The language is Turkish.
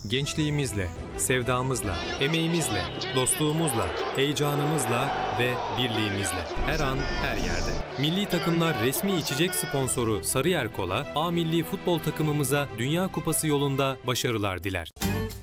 Gençliğimizle, sevdamızla, emeğimizle, dostluğumuzla, heyecanımızla ve birliğimizle. Her an, her yerde. Milli takımlar resmi içecek sponsoru Sarıyer Kola, A Milli futbol takımımıza Dünya Kupası yolunda başarılar diler.